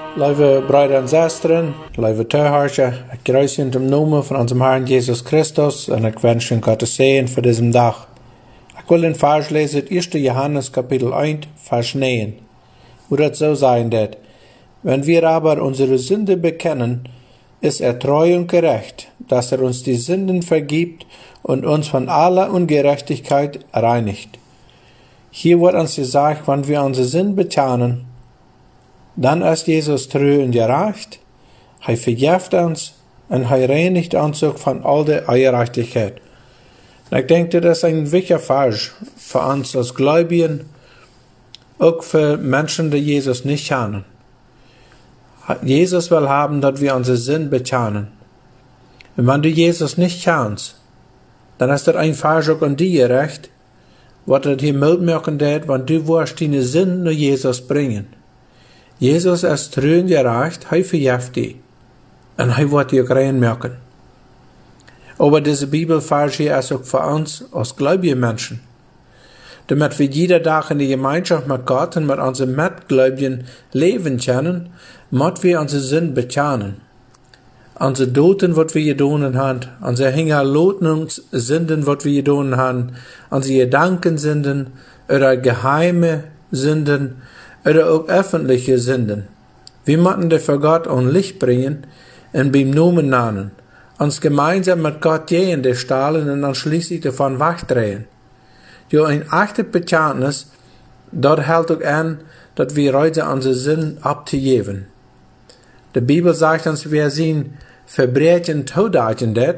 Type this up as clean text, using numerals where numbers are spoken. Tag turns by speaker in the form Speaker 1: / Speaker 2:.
Speaker 1: Lieve broeder en zusteren, lieve toehoorders, ik groet u in de naam van onze Herrn Jesus Christus en ik wens u Gottes Segen voor deze dag. Ik wil een vers lezen uit 1. Johannes kapitel 1, vers 9, wo das so sein wird: Wenn wir aber unsere Sünde bekennen, ist treu und gerecht, dass uns die Sünden vergibt und uns von aller Ungerechtigkeit reinigt. Hier wird uns gesagt, wenn wir unsere Sünden bekennen, dann ist Jesus treu und gerecht, er vergibt uns und er reinigt uns auch von all der Ungerechtigkeit. Und ich denke, das ist ein wichtiger Vers für uns als Gläubigen, auch für Menschen, die Jesus nicht kennen. Jesus will haben, dass wir unsere Sünden bekennen. Und wenn du Jesus nicht kennst, dann ist das ein Vers auch an dir gerecht, was das hier mitmachen wird, wenn du wirst deine Sünden zu Jesus bringen. Jesus ist treu und gerecht, er vergibt dich. Und er wird dich reinmachen. Aber diese Bibelvers hier ist auch für uns als gläubige Menschen. Damit wir jeden Tag in die Gemeinschaft mit Gott und mit unseren Mitgläubigen leben können, müssen wir unsere Sünden bekennen. Unsere Toten, was wir getan haben, unsere Hinterlotungssünden, was wir getan haben, unsere Gedankensünden oder geheime Sünden oder auch öffentliche Sünden. Wir müssen die vor Gott und Licht bringen und beim Namen nennen, uns gemeinsam mit Gott gehen, die stahlen und dann schließlich davon wegdrehen. Ja, ein echtes Bekenntnis, dort hält auch an, dass wir heute unsere Sünden abzugeben. Die Bibel sagt uns, wir sind Verbrechen todeuten det,